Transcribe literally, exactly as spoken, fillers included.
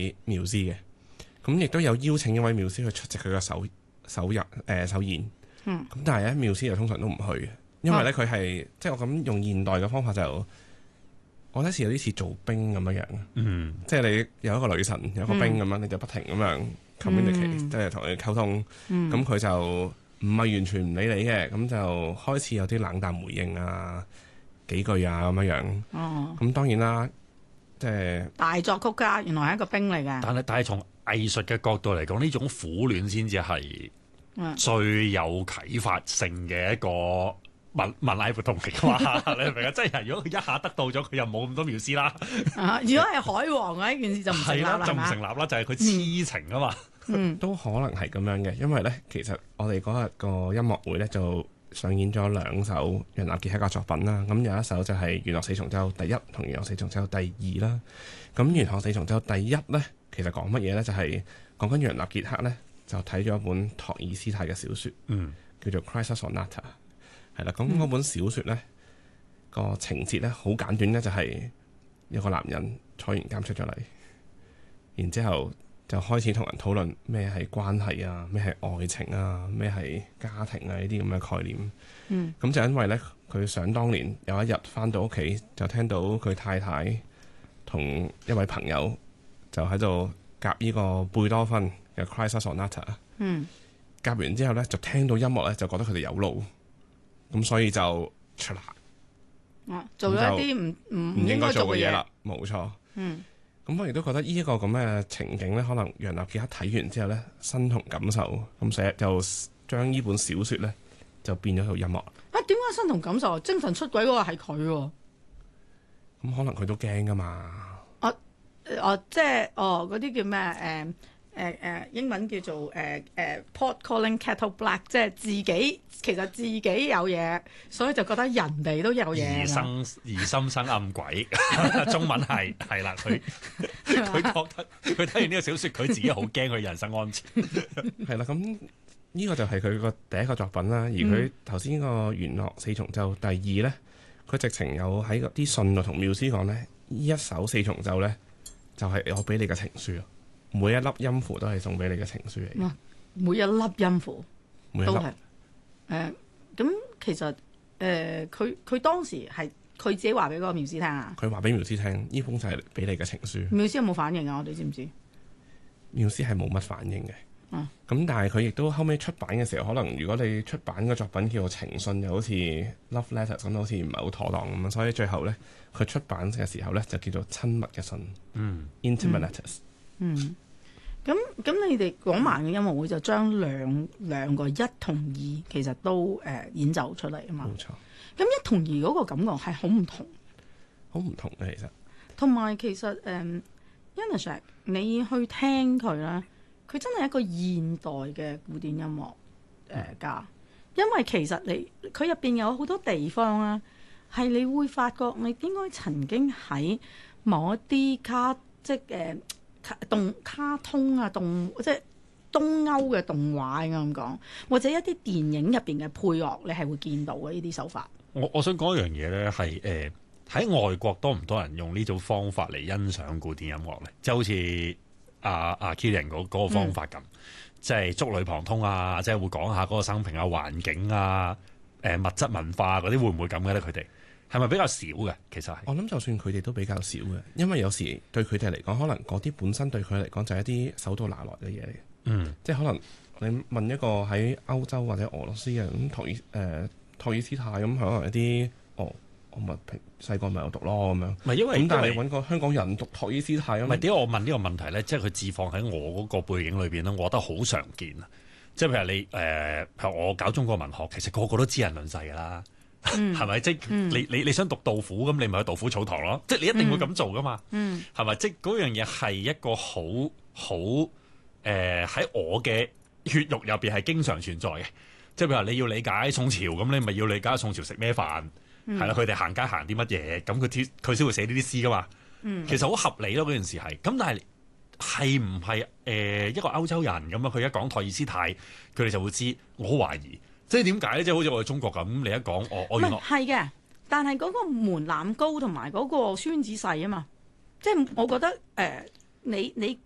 位繆斯嘅，咁亦都有邀請一位繆斯去出席佢嘅首首日誒首演。 嗯， 咁但係咧繆斯就通常都唔去嘅，因為咧佢係即係我咁用現代嘅方法就，我覺得似有啲似做兵咁樣樣。 嗯， 即係你有一個女神，有一個兵咁樣，嗯、你就不停咁樣 communicate，、嗯、即係同佢溝通。咁佢、嗯、就唔係完全唔理你嘅，咁就開始有啲冷淡回應啊，幾句啊咁樣樣。哦，咁當然啦，即係大作曲家，原來係一個兵嚟嘅。 但係但係從藝術嘅角度嚟講，呢種苦戀先至係最有啟發性嘅一個文文藝活動嚟㗎嘛？你明唔明啊？即係如果佢一下得到咗，佢又冇咁多繆斯啦。 啊，如果係海王嘅呢件事就唔成立啦， 就唔成立啦，就係佢痴情啊嘛。 嗯，都可能係咁樣嘅，因為咧，其實我哋嗰日個音樂會咧就上演咗兩首楊立傑嘅作品啦。咁有一首就係《弦樂四重奏》第一同《弦樂四重奏》第二啦。咁《弦樂四重奏》第一咧，其實講乜嘢咧？就係講緊楊立傑克咧就睇咗一本托爾斯泰嘅小說，嗯，叫做《Kreutzer Sonata》。係啦，咁嗰本小說咧個情節咧好簡短咧，就係有個男人坐完監出咗嚟，然之後就開始同人討論咩係關係啊，咩係愛情啊，咩係家庭啊呢啲咁嘅概念。嗯，咁就因為咧，佢想當年有一日翻到屋企，就聽到佢太太同一位朋友就喺度夾呢個貝多芬嘅 Kreutzer Sonata。嗯，夾完之後咧，就聽到音樂咧，就覺得佢哋有路。咁所以就出啦， 啊，做咗一啲唔唔唔應該做嘅嘢啦，冇錯。 嗯， 咁我亦都覺得呢一個咁嘅情景咧，可能楊立傑睇完之後咧，身同感受，咁寫就將呢本小說咧就變咗套音樂。 啊，點解身同感受？精神出軌嗰個係佢喎。 咁可能佢都驚噶嘛？ 哦、啊，哦、啊，即係哦，嗰啲叫咩？誒、呃。誒誒、呃、英文叫做誒誒、呃呃、pot calling kettle black， 即係自己其實自己有嘢，所以就覺得人哋都有嘢。疑生疑心生暗鬼，中文係係啦，佢佢覺得佢睇完呢個小説，佢自己好驚佢人身安全。 係啦，咁呢個就係佢個第一個作品啦。而佢頭先個《弦樂四重奏》第二咧，佢直情有喺啲信度同繆斯講咧，呢一首四重奏咧就係、是、我俾你嘅情書。每一粒音符都係送俾你嘅情書嚟嘅。 每一粒音符每一粒都係誒，咁、呃、其實誒，佢、呃、佢當時係佢自己話俾嗰個繆斯聽啊。 佢話俾繆斯聽，呢封就係俾你嘅情書。 繆斯有冇反應啊？我哋知唔知？ 繆斯係冇乜反應嘅。嗯。咁但係佢亦都後尾出版嘅時候，可能如果你出版嘅作品叫做情信，又好似 love letter 咁，好似唔係好妥當咁啊。所以最後咧，佢出版嘅時候咧，就叫做親密嘅信。嗯。Intimate letters。 嗯，咁咁你哋講埋嘅音樂會就將兩兩個一同二其實都誒、呃、演奏出嚟啊嘛。 冇錯。 咁一同二嗰個感覺係好唔同， 好唔同嘅其實。同埋其實誒 Janáček 你去聽佢咧，佢真係一個現代嘅古典音樂誒、呃、家，因為其實你佢入邊有好多地方啊，係你會發覺你應該曾經喺某一啲卡即係誒。呃動卡通啊，動即係東歐嘅動畫應該咁講，或者一啲電影入邊嘅配樂，你係會見到嘅呢啲手法。 我我想講一樣嘢咧，係誒喺外國多唔多人用呢種方法嚟欣賞古典音樂咧？即係好似阿阿 Kilian 嗰嗰個方法咁，嗯、即係觸類旁通啊，即係會講下嗰個生平啊、環境啊、誒、呃、物質文化嗰啲，會唔會咁嘅咧？佢哋？係咪比較少嘅？其實係我諗，就算佢哋都比較少嘅，因為有時對佢哋嚟講，可能嗰啲本身對佢嚟講就係一啲手到拿來嘅嘢嚟嘅。嗯，即係可能你問一個喺歐洲或者俄羅斯嘅咁托爾誒托爾斯泰咁，可能一啲哦，我咪平細個咪有讀咯咁樣。唔係因為咁，但係你揾個香港人讀托爾斯泰咁。唔係點解我問呢個問題咧？即係佢置放喺我嗰個背景裏邊咧，我覺得好常見啊！即係譬如你誒、呃，譬如我搞中國文學，其實個個都知人論世㗎啦。係咪、嗯？即係、嗯、你你你想讀杜甫咁，你咪去杜甫草堂咯。即係你一定會咁做噶嘛？係咪、嗯？即係嗰樣嘢係一個好好誒喺我嘅血肉入邊係經常存在嘅。即係譬如話你要理解宋朝咁，你咪要理解宋朝食咩飯係啦？佢哋、嗯、行街行啲乜嘢咁？佢佢先會寫呢啲詩噶嘛？嗯、其實好合理咯。嗰件事係咁，但係係唔係誒一個歐洲人咁樣？佢一講托爾斯泰，佢哋就會知。我好懷疑。即係點解咧？即係好似我哋中國咁，你一講我我原來係嘅，但係嗰個門檻高同埋嗰個圈子細啊嘛。即係我覺得誒、呃，你你